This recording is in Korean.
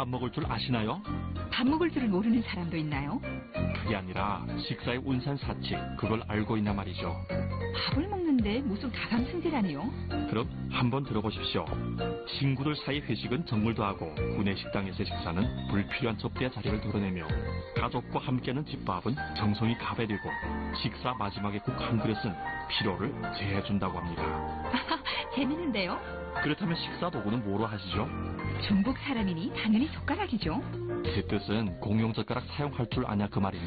밥 먹을 줄 아시나요? 밥 먹을 줄을 모르는 사람도 있나요? 그게 아니라 식사의 운산사칙, 그걸 알고 있나 말이죠. 밥을 먹는데 무슨 가감승제라니요? 그럼 한번 들어보십시오. 친구들 사이 회식은 정물도 하고 구내 식당에서의 식사는 불필요한 접대의 자리를 덜어내며 가족과 함께하는 집밥은 정성이 가베되고 식사 마지막에 국 한 그릇은 피로를 제해준다고 합니다. 재밌는데요? 그렇다면 식사 도구는 뭐로 하시죠? 중국 사람이니 당연히 젓가락이죠. 제 뜻은 공용젓가락 사용할 줄 아냐 그 말입니다.